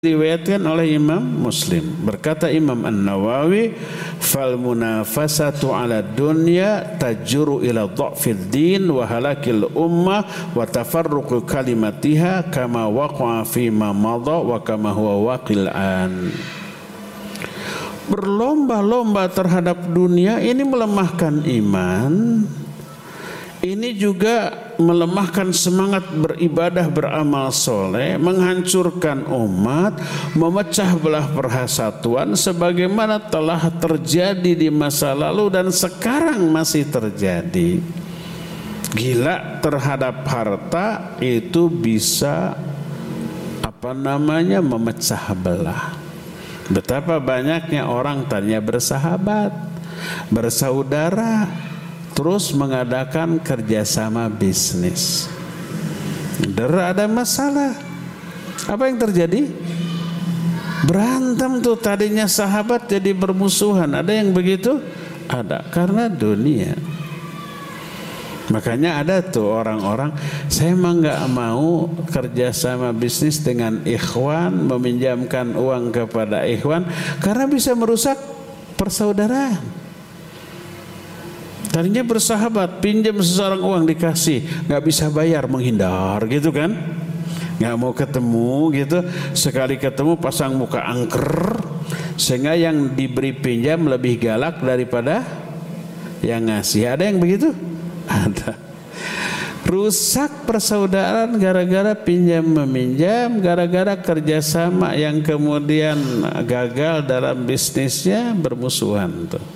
diriwayatkan oleh Imam Muslim. Berkata Imam An-Nawawi, fal munafasatu 'ala dunya tajuru ila dha'fid din wa halakil ummah wa tafarruqu kalimatiha kama waqa'a fi ma madha wa kama huwa waqil an. Berlomba-lomba terhadap dunia ini melemahkan iman. Ini juga melemahkan semangat beribadah, beramal soleh, menghancurkan umat, memecah belah persatuan sebagaimana telah terjadi di masa lalu dan sekarang masih terjadi. Gila terhadap harta itu bisa memecah belah. Betapa banyaknya orang tadinya bersahabat, bersaudara, terus mengadakan kerjasama bisnis. Ada masalah. Apa yang terjadi? Berantem tuh, tadinya sahabat jadi bermusuhan. Ada yang begitu? Ada, karena dunia. Makanya ada tuh orang-orang, saya emang gak mau kerjasama bisnis dengan ikhwan, meminjamkan uang kepada ikhwan, karena bisa merusak persaudaraan. Tadinya bersahabat, pinjam seseorang uang dikasih, nggak bisa bayar, menghindar gitu kan, nggak mau ketemu gitu. Sekali ketemu pasang muka angker, sehingga yang diberi pinjam lebih galak daripada yang ngasih. Ada yang begitu? Ada. Rusak persaudaraan gara-gara pinjam meminjam, gara-gara kerjasama yang kemudian gagal dalam bisnisnya, bermusuhan tuh.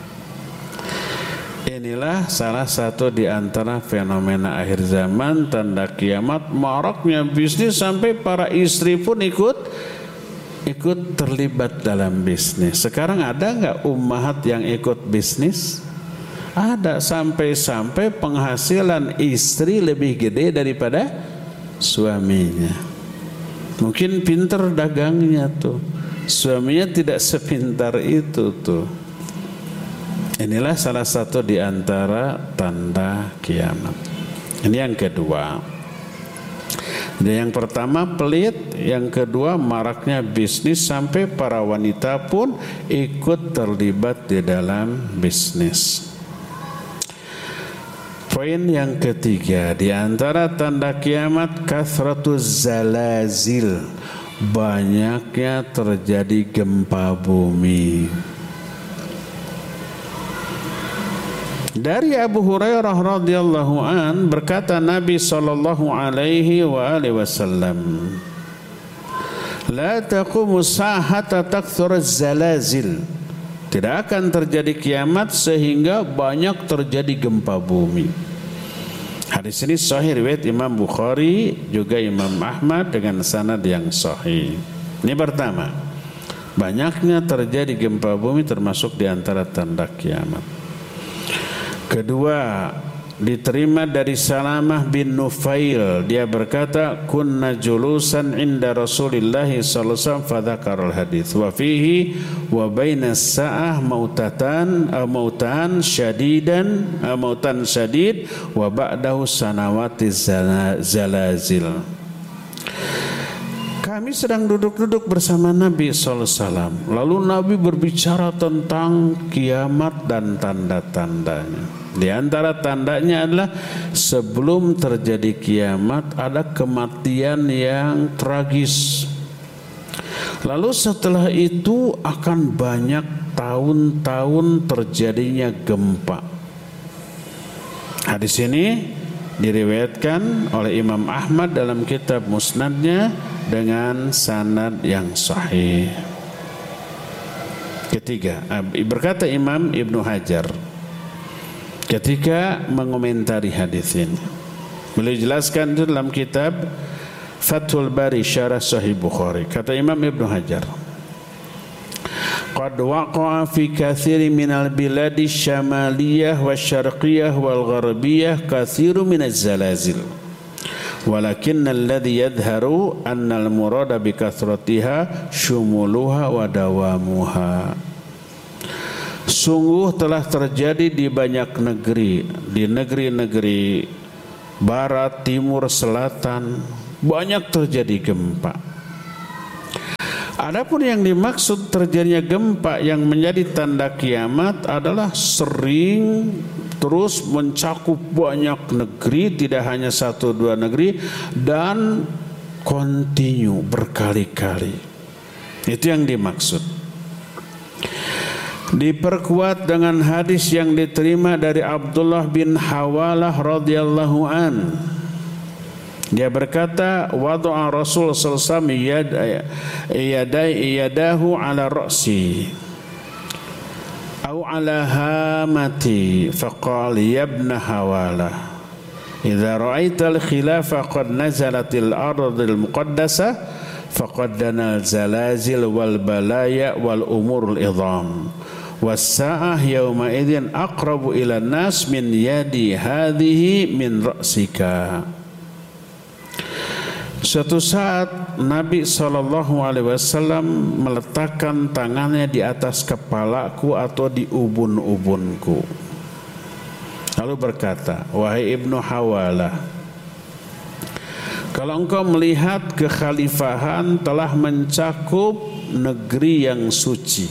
Inilah salah satu di antara fenomena akhir zaman, tanda kiamat, maraknya bisnis sampai para istri pun ikut terlibat dalam bisnis. Sekarang ada nggak ummahat yang ikut bisnis? Ada, sampai penghasilan istri lebih gede daripada suaminya. Mungkin pintar dagangnya tuh, suaminya tidak sepintar itu tuh. Inilah salah satu di antara tanda kiamat. Ini yang kedua. Jadi yang pertama pelit, yang kedua maraknya bisnis sampai para wanita pun ikut terlibat di dalam bisnis. Poin yang ketiga, di antara tanda kiamat kathratuz zalazil, banyaknya terjadi gempa bumi. Dari Abu Hurairah radhiyallahu an berkata Nabi sallallahu alaihi wasallam, la taqumu sa'ata takthur zalazil. Tidak akan terjadi kiamat sehingga banyak terjadi gempa bumi. Hadis ini sahih riwayat Imam Bukhari juga Imam Ahmad dengan sanad yang sahih. Ini pertama, banyaknya terjadi gempa bumi termasuk di antara tanda kiamat. Kedua, diterima dari Salamah bin Nufail, dia berkata kunna julusan inda Rasulillah sallallahu alaihi wasallam fadzakarul hadits wa fihi wa bainas sa'ah mautan syadid wa ba'dahu sanawatiz zalazil. Kami sedang duduk-duduk bersama Nabi SAW. Lalu Nabi berbicara tentang kiamat dan tanda-tandanya. Di antara tandanya adalah sebelum terjadi kiamat ada kematian yang tragis. Lalu setelah itu akan banyak tahun-tahun terjadinya gempa. Hadis ini diriwayatkan oleh Imam Ahmad dalam kitab Musnadnya dengan sanad yang sahih. Ketiga, berkata Imam Ibnu Hajar ketika mengomentari hadis ini, beliau jelaskan itu dalam kitab Fathul Bari Syarah Sahih Bukhari. Kata Imam Ibnu Hajar, qad waqa'a fi katsirin minal biladi syamaliyah wasyarqiyah wal gharbiyah katsirun minaz zalazil. Walakinna alladhi yadharu annal murada bi kathratiha syumuluha wa dawamuha. Sungguh telah terjadi di banyak negeri, di negeri-negeri barat, timur, selatan, banyak terjadi gempa. Adapun yang dimaksud terjadinya gempa yang menjadi tanda kiamat adalah sering terus mencakup banyak negeri, tidak hanya 1-2 negeri, dan kontinu berkali-kali. Itu yang dimaksud. Diperkuat dengan hadis yang diterima dari Abdullah bin Hawalah radhiyallahu an. Dia berkata, wada'a Rasul sallallahu alaihi wasallam yadahu ala ra'si au ala hamati faqala ya ibn Hawalah idza ra'aita al-khilafa qad nazalatil ardil muqaddasah faqad danal zalazil wal balaya wal umurul idham was-sa'ah yawma idzin aqrabu ila nas min yadi hadhihi min ra'sika. Suatu saat Nabi SAW meletakkan tangannya di atas kepalaku atau di ubun-ubunku, lalu berkata, wahai Ibnu Hawalah, kalau engkau melihat kekhalifahan telah mencakup negeri yang suci,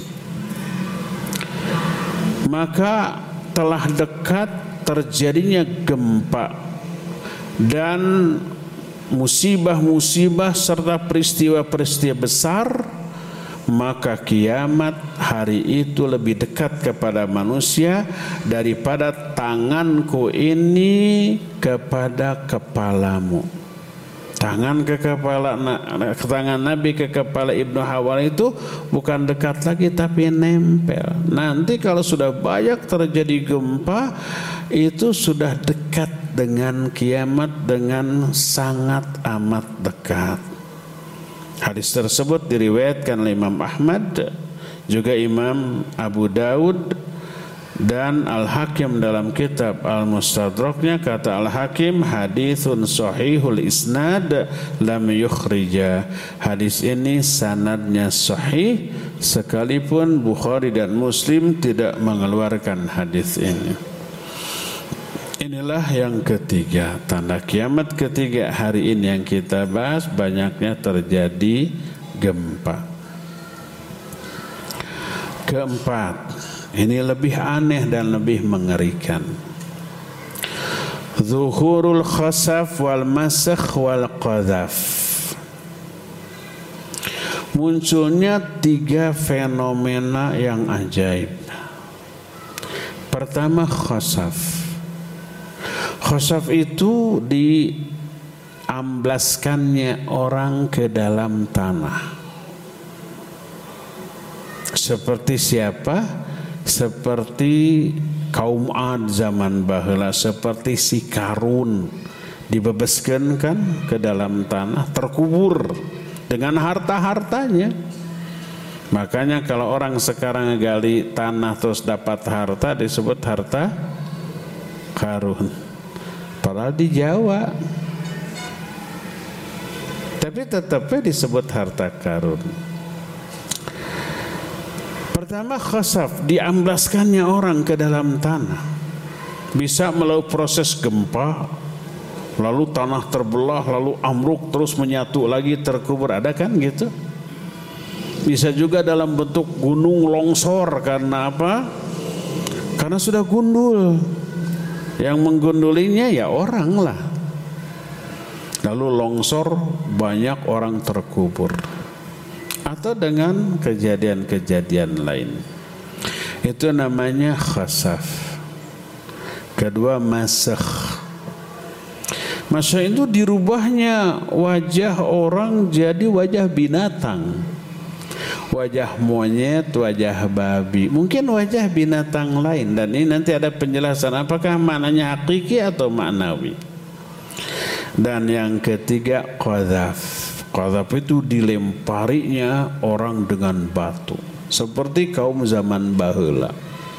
maka telah dekat terjadinya gempa dan musibah-musibah serta peristiwa-peristiwa besar, maka kiamat hari itu lebih dekat kepada manusia daripada tanganku ini kepada kepalamu. Tangan ke kepala, tangan Nabi ke kepala Ibnu Hawalah itu bukan dekat lagi tapi nempel. Nanti kalau sudah banyak terjadi gempa, itu sudah dekat dengan kiamat dengan sangat amat dekat. Hadis tersebut diriwayatkan oleh Imam Ahmad, juga Imam Abu Daud dan Al-Hakim dalam kitab Al-Mustadraknya. Kata Al-Hakim, haditsun sahihul isnad lam yukhrija. Hadis ini sanadnya sahih sekalipun Bukhari dan Muslim tidak mengeluarkan hadis ini. Inilah yang ketiga, tanda kiamat ketiga hari ini yang kita bahas, banyaknya terjadi gempa. Keempat, ini lebih aneh dan lebih mengerikan. Zuhurul khasaf wal masakh wal qadhaf. Munculnya 3 fenomena yang ajaib. Pertama, khasaf. Khasaf itu diamblaskannya orang ke dalam tanah. Seperti siapa? Seperti kaum Ad zaman baheula, seperti si Karun, dibebaskan kan ke dalam tanah, terkubur dengan harta-hartanya. Makanya kalau orang sekarang gali tanah terus dapat harta disebut harta karun, padahal di Jawa, tapi tetapnya disebut harta karun. Pertama, khasaf, diamblaskannya orang ke dalam tanah. Bisa melalui proses gempa, lalu tanah terbelah, lalu amruk, terus menyatu lagi, terkubur. Ada kan gitu? Bisa juga dalam bentuk gunung longsor. Karena apa? Karena sudah gundul. Yang menggundulinya ya orang lah. Lalu longsor, banyak orang terkubur. Atau dengan kejadian-kejadian lain. Itu namanya khasaf. Kedua, masakh. Masakh itu dirubahnya wajah orang jadi wajah binatang. Wajah monyet, wajah babi, mungkin wajah binatang lain. Dan ini nanti ada penjelasan apakah maknanya hakiki atau maknawi. Dan yang ketiga, qadhaf. Qadhaf itu dilemparinya orang dengan batu, seperti kaum zaman baheula.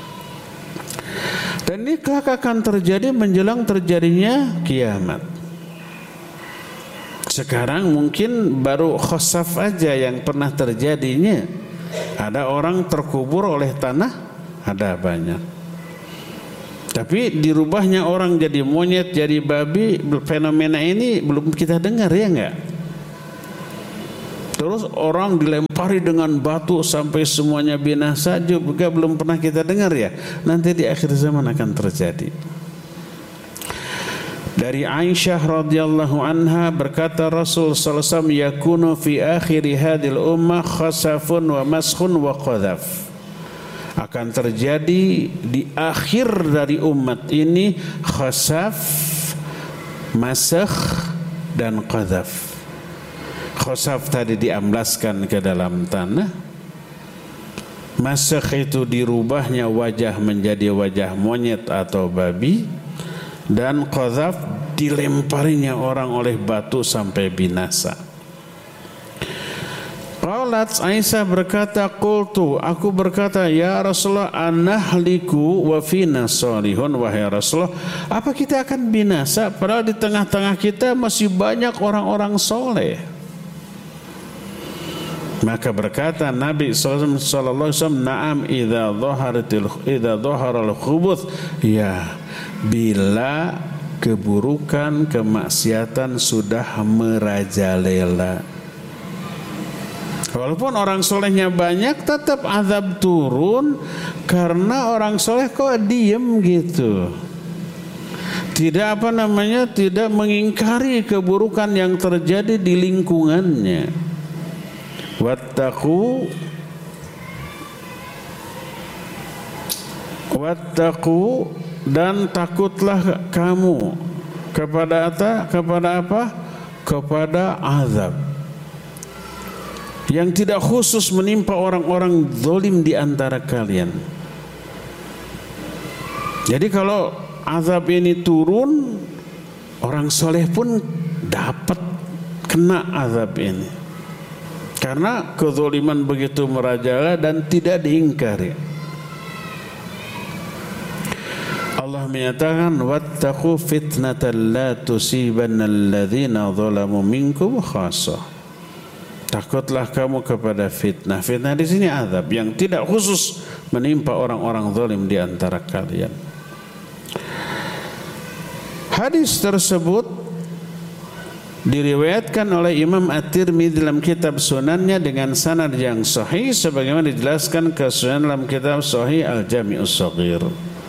Dan ini akan terjadi menjelang terjadinya kiamat. Sekarang mungkin baru khasaf aja yang pernah terjadinya. Ada orang terkubur oleh tanah, ada banyak. Tapi dirubahnya orang jadi monyet, jadi babi, fenomena ini belum kita dengar, ya enggak? Terus orang dilempari dengan batu sampai semuanya binasa juga belum pernah kita dengar ya. Nanti di akhir zaman akan terjadi. Dari Aisyah radhiyallahu anha berkata Rasul sallallahu alaihi wasallam, yakunu fi akhir hadhil ummah khasafun wa maskhun wa qadhaf. Akan terjadi di akhir dari umat ini khasaf, masakh dan qadhaf. Khasaf tadi diamblaskan ke dalam tanah. Masakh itu dirubahnya wajah menjadi wajah monyet atau babi. Dan qadhaf dilemparinya orang oleh batu sampai binasa. Qalat Aisyah berkata, qultu, aku berkata, ya Rasulullah, anahliku wa fina salihun, wahai Rasulullah, apa kita akan binasa padahal di tengah-tengah kita masih banyak orang-orang soleh? Maka berkata Nabi sallallahu alaihi wasallam, na'am idza dhaharal khubuth, ya, bila keburukan, kemaksiatan sudah merajalela. Walaupun orang solehnya banyak, tetap azab turun karena orang soleh kok diem gitu. Tidak tidak mengingkari keburukan yang terjadi di lingkungannya. Wattaqu dan takutlah kamu kepada apa? Kepada azab yang tidak khusus menimpa orang-orang zalim di antara kalian. Jadi kalau azab ini turun, orang soleh pun dapat kena azab ini. Karena kezaliman begitu merajalela dan tidak diingkari. Allah menyatakan, wattaqu fitnatan la tusibanna alladhina zalamu minkum khassah. Takutlah kamu kepada fitnah. Fitnah di sini azab yang tidak khusus menimpa orang-orang zalim di antara kalian. Hadis tersebut diriwayatkan oleh Imam At-Tirmidzi dalam kitab Sunannya dengan sanad yang sahih sebagaimana dijelaskan ke Sunan dalam kitab Sahih Al-Jami'us Shaghir.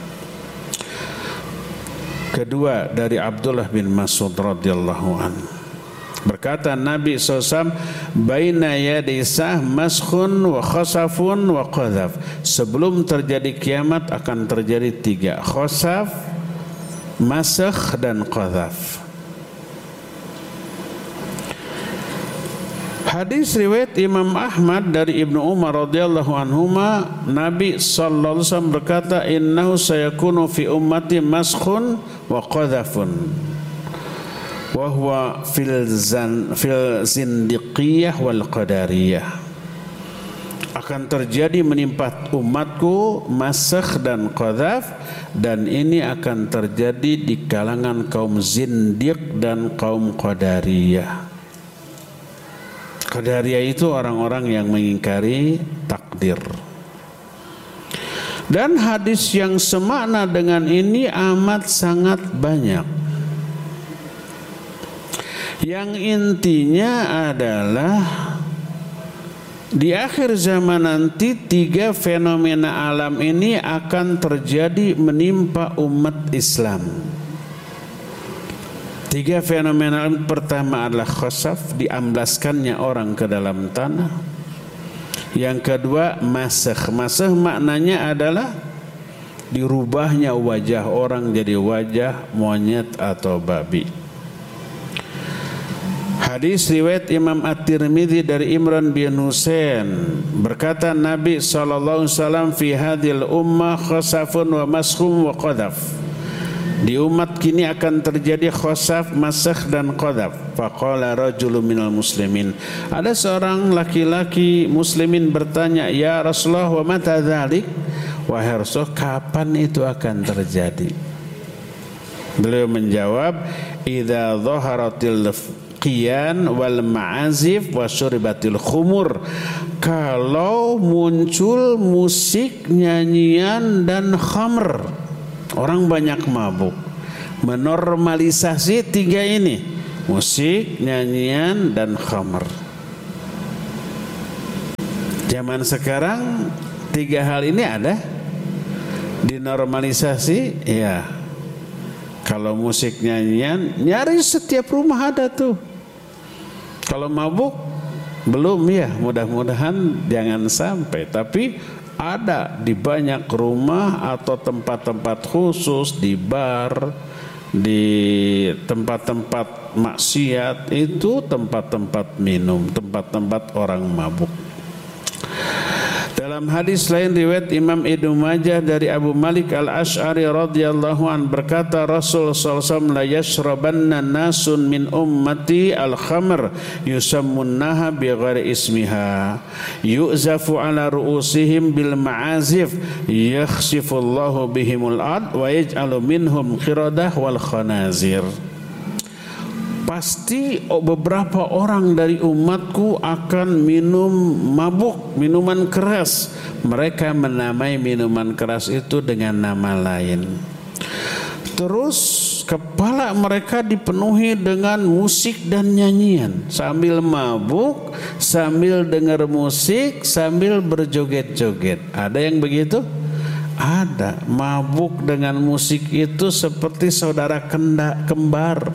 Kedua dari Abdullah bin Mas'ud radhiyallahu anhu. Berkata Nabi SAW, baina yadisah maskhun wa khasafun wa qadhaf. Sebelum terjadi kiamat akan terjadi 3, khasaf, masakh dan qadhaf. Hadis riwayat Imam Ahmad dari Ibnu Umar radhiyallahu anhuma, Nabi sallallahu alaihi wasallam berkata, innahu sayakunu fi ummati maskhun wa qadhafun wa huwa fil zindiqiyah wal qadariyah. Akan terjadi menimpa umatku masakh dan qadhaf, dan ini akan terjadi di kalangan kaum zindiq dan kaum qadariyah. Qadariyah itu orang-orang yang mengingkari takdir. Dan hadis yang semakna dengan ini amat sangat banyak. Yang intinya adalah di akhir zaman nanti 3 fenomena alam ini akan terjadi menimpa umat Islam. 3 fenomena pertama adalah khasaf, diamblaskannya orang ke dalam tanah. Yang kedua masakh. Masakh maknanya adalah dirubahnya wajah orang jadi wajah monyet atau babi. Hadis riwayat Imam At-Tirmidzi dari Imran bin Husain berkata Nabi SAW, fi hadhil ummah khasafun wa maskhum wa qadhaf. Di umat kini akan terjadi khasaf, masakh dan qadhaf. Faqala rajulun minal muslimin. Ada seorang laki-laki muslimin bertanya, ya Rasulullah, wa mata dzalik? Wahai Rasul, kapan itu akan terjadi? Beliau menjawab, idza dhaharatil qiyan wal ma'azif wa syuribatil khumur. Kalau muncul musik, nyanyian dan khamr, orang banyak mabuk. Menormalisasi 3 ini, musik, nyanyian dan khamr. Zaman sekarang 3 hal ini ada dinormalisasi, ya. Kalau musik nyanyian, nyaris setiap rumah ada tuh. Kalau mabuk belum, ya, mudah-mudahan jangan sampai. Tapi ada di banyak rumah atau tempat-tempat khusus, di bar, di tempat-tempat maksiat, itu tempat-tempat minum, tempat-tempat orang mabuk. Dalam hadis lain riwayat Imam Ibnu Majah dari Abu Malik Al-Asy'ari radhiyallahu an berkata, Rasul sallallahu alaihi wasallam, la yashrabanna nasun min ummati al-khamr yusammunnaha bighairi ismiha yu'zafu ala ru'usihim bil ma'azif yakhsifullahu bihimul ard wa yaj'alu minhum qiradah wal khanazir. Pasti beberapa orang dari umatku akan minum mabuk, minuman keras. Mereka menamai minuman keras itu dengan nama lain. Terus kepala mereka dipenuhi dengan musik dan nyanyian. Sambil mabuk, sambil dengar musik, sambil berjoget-joget. Ada yang begitu? Ada. Mabuk dengan musik itu seperti saudara kembar.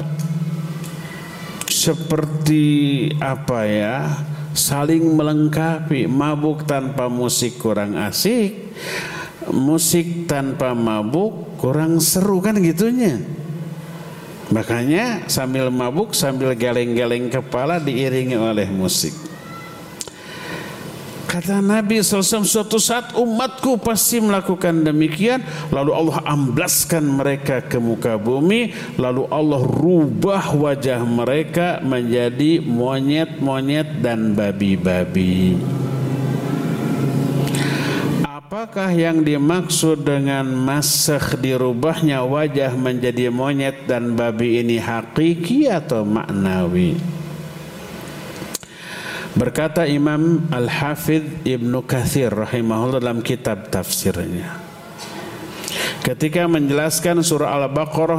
Seperti apa ya, saling melengkapi. Mabuk tanpa musik kurang asik, musik tanpa mabuk kurang seru, kan gitunya. Makanya sambil mabuk, sambil geleng-geleng kepala diiringi oleh musik. Kata Nabi SAW, suatu saat umatku pasti melakukan demikian, lalu Allah amblaskan mereka ke muka bumi, lalu Allah rubah wajah mereka menjadi monyet-monyet dan babi-babi. Apakah yang dimaksud dengan masakh, dirubahnya wajah menjadi monyet dan babi ini hakiki atau maknawi? Berkata Imam Al-Hafidh Ibnu Katsir rahimahullah dalam kitab tafsirnya, ketika menjelaskan surah Al-Baqarah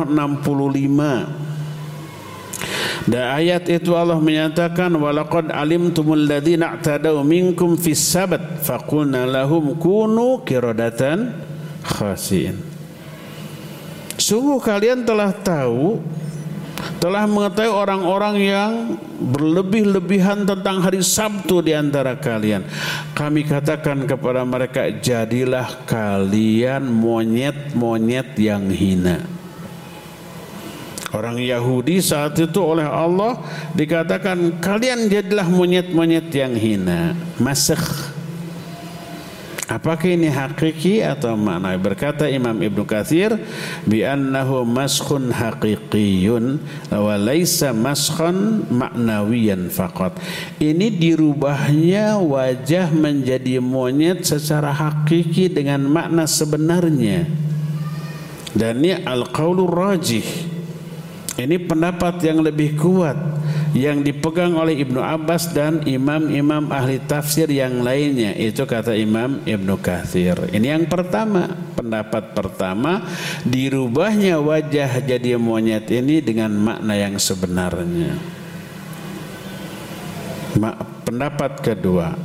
65, dan ayat itu Allah menyatakan, walaqad alimtumul ladzina i'tadaw minkum fis sabt faqulna lahum kunu qiradatan khasiin. Sungguh kalian telah tahu, telah mengetahui orang-orang yang berlebih-lebihan tentang hari Sabtu di antara kalian. Kami katakan kepada mereka, jadilah kalian monyet-monyet yang hina. Orang Yahudi saat itu oleh Allah dikatakan, kalian jadilah monyet-monyet yang hina. Masakh. Apakah ini hakiki atau makna? Berkata Imam Ibnu Katsir, bi annahu maskhun haqiqiyun wa laisa maskhan ma'nawiyan faqat. Ini dirubahnya wajah menjadi monyet secara hakiki dengan makna sebenarnya. Dan ini al-qaulur rajih. Ini pendapat yang lebih kuat yang dipegang oleh Ibnu Abbas dan imam-imam ahli tafsir yang lainnya. Itu kata Imam Ibnu Katsir. Ini yang pertama, pendapat pertama, dirubahnya wajah jadi monyet ini dengan makna yang sebenarnya. Pendapat kedua,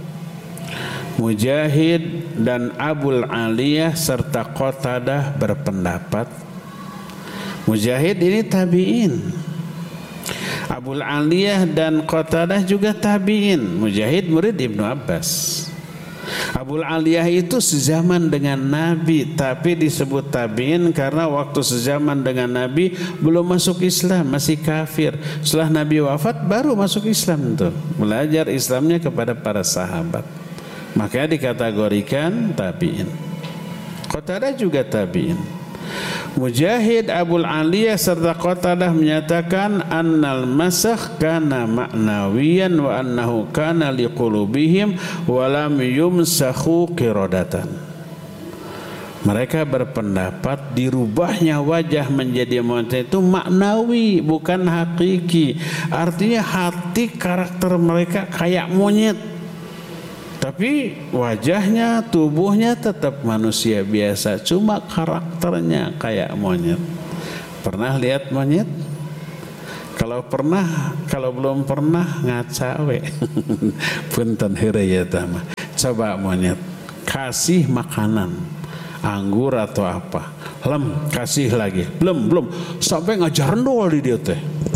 Mujahid dan Abul Aliyah serta Qatadah berpendapat, Mujahid ini tabi'in, Abul Aliyah dan Qatadah juga tabi'in. Mujahid murid Ibnu Abbas. Abul Aliyah itu sezaman dengan Nabi, tapi disebut tabi'in karena waktu sezaman dengan Nabi belum masuk Islam, masih kafir. Setelah Nabi wafat baru masuk Islam tuh, belajar Islamnya kepada para sahabat. Makanya dikategorikan tabi'in. Qatadah juga tabi'in. Mujahid, Abul Aliyah serta Qatadah menyatakan annal masakh kana ma'nawiyan wa annahu kana liqulubihim wa lam yumsakhu qiradatan. Mereka berpendapat dirubahnya wajah menjadi monyet itu maknawi, bukan hakiki. Artinya hati karakter mereka kayak monyet, tapi wajahnya, tubuhnya tetap manusia biasa, cuma karakternya kayak monyet. Pernah lihat monyet? Kalau pernah, kalau belum pernah ngaca we. Punten heureuy eta mah. coba monyet, kasih makanan, anggur atau apa, kasih lagi, belum, sampai ngajar ndol di dia teh.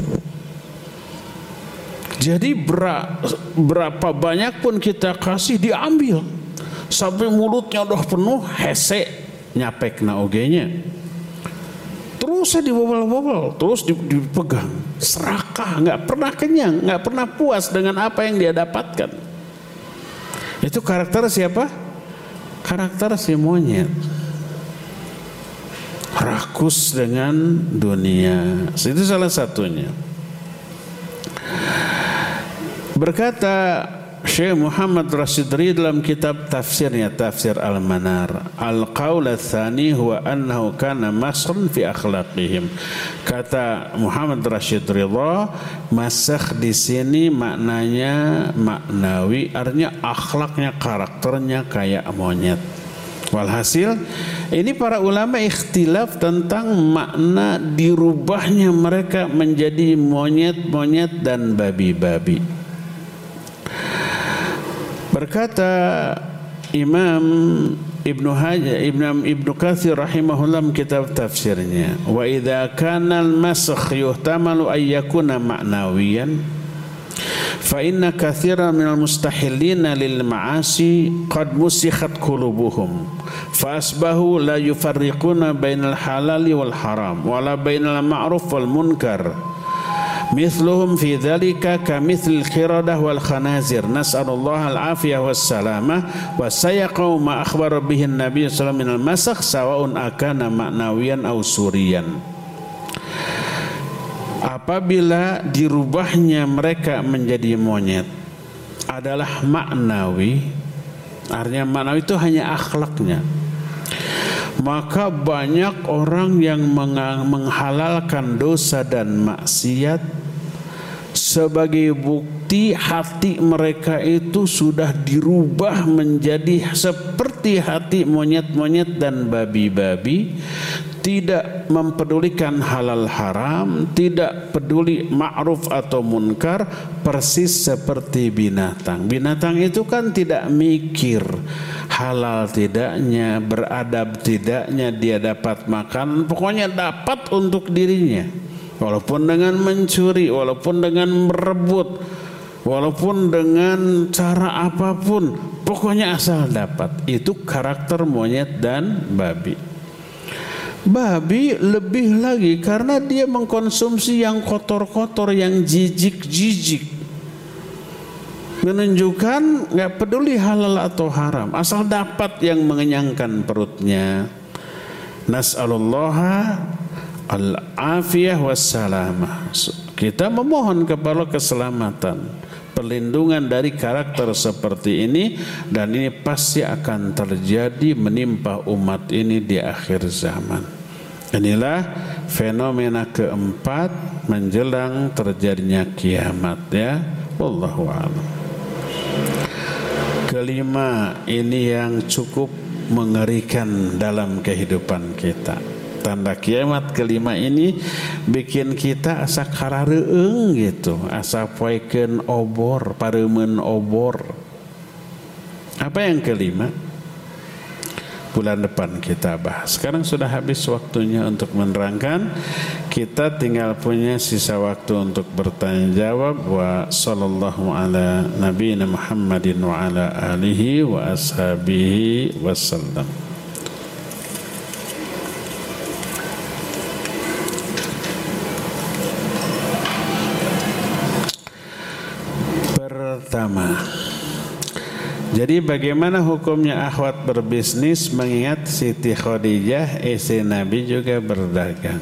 Jadi berapa banyak pun kita kasih diambil, sampai mulutnya udah penuh, hese nyapek na ogenya. Terus dibobol-bobol, terus dipegang, serakah, nggak pernah kenyang, nggak pernah puas dengan apa yang dia dapatkan. Itu karakter siapa? Karakter si monyet. Rakus dengan dunia. Itu salah satunya. Berkata Syekh Muhammad Rashid Ridha dalam kitab tafsirnya, Tafsir Al-Manar, Al-Qaul Ats-Tsani huwa annahu kana masran fi akhlaqihim. Kata Muhammad Rashid Ridha, masakh di sini maknanya maknawi, artinya akhlaknya, karakternya kayak monyet. Walhasil ini para ulama ikhtilaf tentang makna dirubahnya mereka menjadi monyet-monyet dan babi-babi. Berkata Imam Ibnu Katsir rahimahullah kitab tafsirnya, wa idza kana al-masakh yuhtamalu ay yakuna ma'nawiyan fa inna katsiran minal mustahillina lil ma'asi qad musikhat qulubuhum fa asbahu la yufarriquna bainal halali wal haram wala bainal ma'ruf wal munkar. Mithluhum fi dzalika kamithil khiradah wal khanazir, nas'alullah al-afiyah was salamah wa sayaqau ma akhbara bihi an-nabi sallallahu alaihi wasallam minal masakh sawa'un akana ma'nawiyan aw suriyan. Apabila dirubahnya mereka menjadi monyet adalah maknawi, artinya maknawi itu hanya akhlaknya, maka banyak orang yang menghalalkan dosa dan maksiat sebagai bukti hati mereka itu sudah dirubah menjadi seperti hati monyet-monyet dan babi-babi, tidak mempedulikan halal haram, tidak peduli ma'ruf atau munkar, persis seperti binatang. Binatang itu kan tidak mikir halal tidaknya, beradab tidaknya dia dapat makan, pokoknya dapat untuk dirinya. Walaupun dengan mencuri, walaupun dengan merebut, walaupun dengan cara apapun, pokoknya asal dapat. Itu karakter monyet dan babi. Babi lebih lagi karena dia mengkonsumsi yang kotor-kotor, yang jijik-jijik, menunjukkan nggak peduli halal atau haram, asal dapat yang mengenyangkan perutnya. Nas'alullaha al-afiyah wassalamah. Kita memohon kepada keselamatan, perlindungan dari karakter seperti ini, dan ini pasti akan terjadi menimpa umat ini di akhir zaman. Inilah fenomena keempat menjelang terjadinya kiamat, ya. Wallahu a'lam. Kelima, ini yang cukup mengerikan dalam kehidupan kita. Tanda kiamat kelima ini bikin kita asa karareung gitu, asa poekeun obor, pareumeun obor. Apa yang kelima? Bulan depan kita bahas. Sekarang sudah habis waktunya untuk menerangkan. Kita tinggal punya sisa waktu untuk bertanya jawab. Wa sallallahu ala nabiyina Muhammadin wa ala alihi wa ashabihi wasallam. Pertama, jadi bagaimana hukumnya akhwat berbisnis, mengingat Siti Khadijah istri Nabi juga berdagang.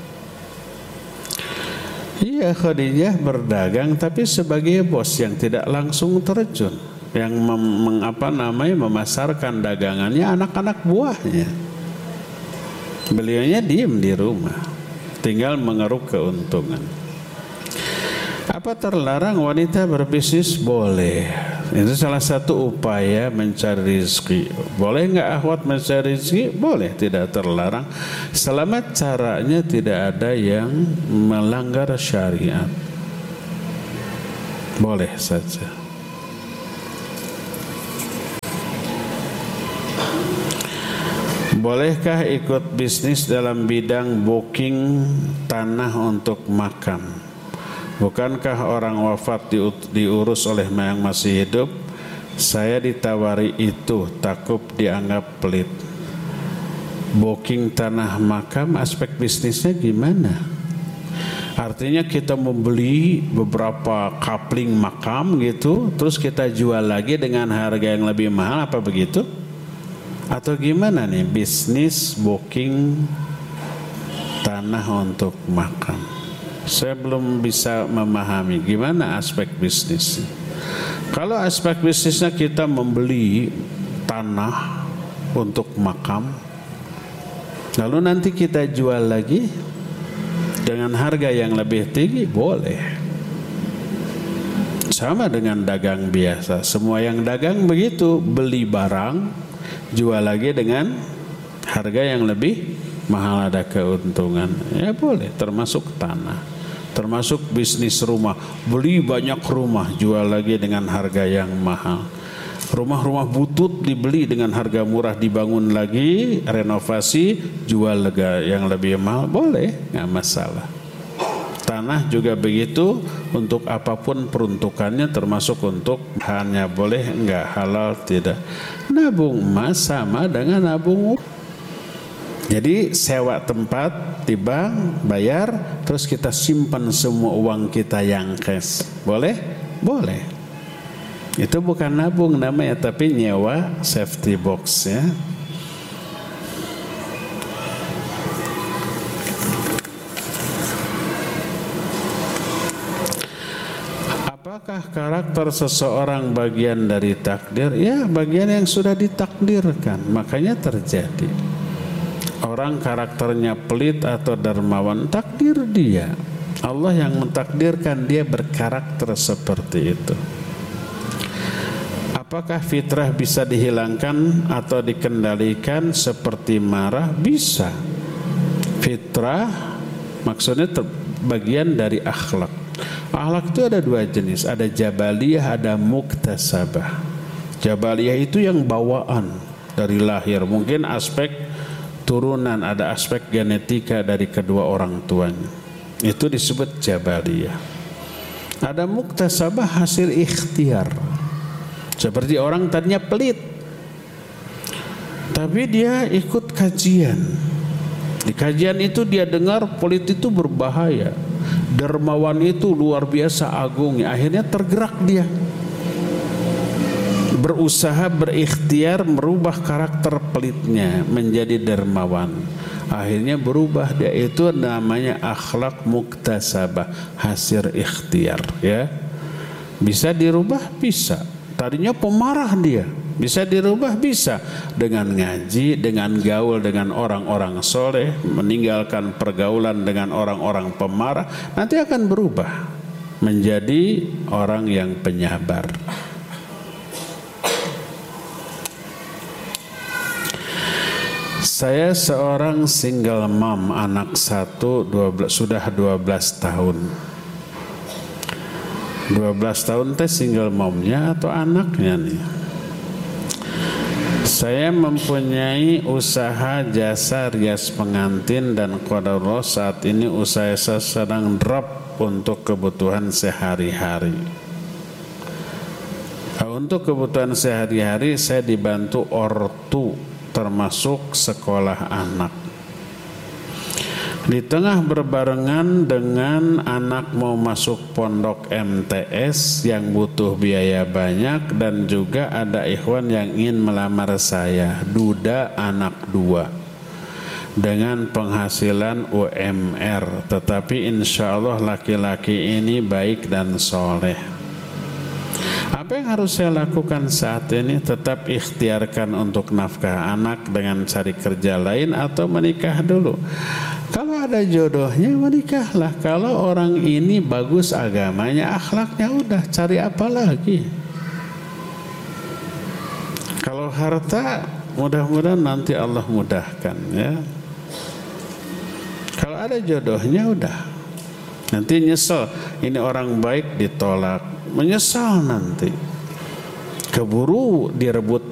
Iya, Khadijah berdagang tapi sebagai bos yang tidak langsung terjun, yang memasarkan dagangannya anak-anak buahnya. Beliaunya diam di rumah, tinggal mengeruk keuntungan. Apa terlarang wanita berbisnis? Boleh. Itu salah satu upaya mencari rezeki. Boleh nggak akhwat mencari rezeki? Boleh, tidak terlarang. Selama caranya tidak ada yang melanggar syariat. Boleh saja. Bolehkah ikut bisnis dalam bidang booking tanah untuk makam? Bukankah orang wafat diurus oleh yang masih hidup? Saya ditawari itu, takut dianggap pelit. Booking tanah makam, aspek bisnisnya gimana? Artinya kita membeli beberapa coupling makam gitu, terus kita jual lagi dengan harga yang lebih mahal, apa begitu? Atau gimana nih bisnis booking tanah untuk makam? Saya belum bisa memahami gimana aspek bisnisnya. Kalau aspek bisnisnya kita membeli tanah untuk makam, lalu nanti kita jual lagi dengan harga yang lebih tinggi, boleh. Sama dengan dagang biasa. Semua yang dagang begitu, beli barang, jual lagi dengan harga yang lebih mahal, ada keuntungan. Ya boleh, termasuk tanah. Termasuk bisnis rumah, beli banyak rumah, jual lagi dengan harga yang mahal. Rumah-rumah butut dibeli dengan harga murah, dibangun lagi, renovasi, jual yang lebih mahal, boleh, nggak masalah. Tanah juga begitu, untuk apapun peruntukannya, termasuk untuk hanya boleh, nggak halal, tidak. Nabung emas sama dengan nabung. Jadi sewa tempat di bank, bayar, terus kita simpan semua uang kita yang cash. Boleh? Boleh. Itu bukan nabung namanya, tapi nyewa safety box ya. Apakah karakter seseorang bagian dari takdir? Ya, bagian yang sudah ditakdirkan, makanya terjadi. Orang karakternya pelit atau dermawan, takdir dia. Allah yang mentakdirkan dia berkarakter seperti itu. Apakah fitrah bisa dihilangkan atau dikendalikan seperti marah? Bisa. Fitrah maksudnya bagian dari akhlak. Akhlak itu ada dua jenis, ada jabaliyah, ada muktasabah. Jabaliyah itu yang bawaan dari lahir, mungkin aspek turunan, ada aspek genetika dari kedua orang tuanya, itu disebut jabaliyah. Ada muktasabah, hasil ikhtiar. Seperti orang tadinya pelit, tapi dia ikut kajian. Di kajian itu dia dengar pelit itu berbahaya, dermawan itu luar biasa agungnya. Akhirnya tergerak dia, berusaha berikhtiar merubah karakter pelitnya menjadi dermawan. Akhirnya berubah dia, itu namanya akhlak muktasabah, hasil ikhtiar ya. Bisa dirubah? Bisa. Tadinya pemarah dia, bisa dirubah? Bisa. Dengan ngaji, dengan gaul dengan orang-orang soleh, meninggalkan pergaulan dengan orang-orang pemarah, nanti akan berubah menjadi orang yang penyabar. Saya seorang single mom, anak satu, sudah 12 tahun. 12 tahun teh single momnya atau anaknya nih. Saya mempunyai usaha jasa rias pengantin dan qadarullah saat ini usaha saya sedang drop untuk kebutuhan sehari-hari. Untuk kebutuhan sehari-hari saya dibantu ortu, termasuk sekolah anak. Di tengah berbarengan dengan anak mau masuk pondok MTS yang butuh biaya banyak, dan juga ada ikhwan yang ingin melamar saya, duda anak 2 dengan penghasilan UMR, tetapi insya Allah laki-laki ini baik dan soleh. Apa yang harus saya lakukan saat ini? Tetap ikhtiarkan untuk nafkah anak dengan cari kerja lain atau menikah dulu. Kalau ada jodohnya menikahlah. Kalau orang ini bagus agamanya, akhlaknya, udah cari apa lagi? Kalau harta, mudah-mudahan nanti Allah mudahkan ya. Kalau ada jodohnya udah. Nanti nyesel, ini orang baik ditolak, menyesal nanti. Keburu direbut